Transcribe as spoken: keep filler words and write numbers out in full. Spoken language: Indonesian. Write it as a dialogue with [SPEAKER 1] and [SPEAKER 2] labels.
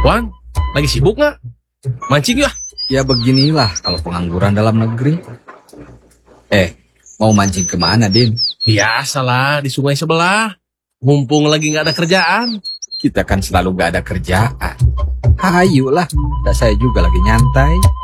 [SPEAKER 1] Wan, lagi sibuk nggak? Mancing ya?
[SPEAKER 2] Ya beginilah kalau pengangguran dalam negeri. Eh, mau mancing kemana, Din?
[SPEAKER 1] Biasalah, di sungai sebelah. Mumpung lagi nggak ada kerjaan.
[SPEAKER 2] Kita kan selalu gak ada kerjaan. Hayulah, saya juga lagi nyantai.